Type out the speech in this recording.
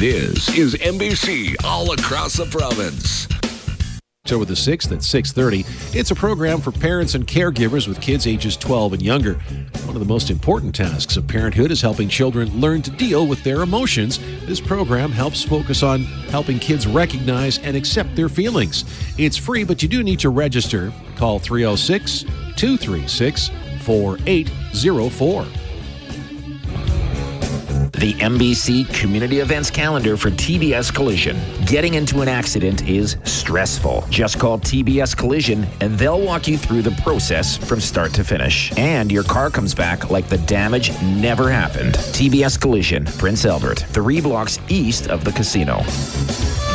This is NBC all across the province. October the 6th at 6:30. It's a program for parents and caregivers with kids ages 12 and younger. One of the most important tasks of parenthood is helping children learn to deal with their emotions. This program helps focus on helping kids recognize and accept their feelings. It's free, but you do need to register. Call 306-236-4804. The NBC Community Events Calendar for TBS Collision. Getting into an accident is stressful. Just call TBS Collision and they'll walk you through the process from start to finish. And your car comes back like the damage never happened. TBS Collision, Prince Albert, 3 blocks east of the casino.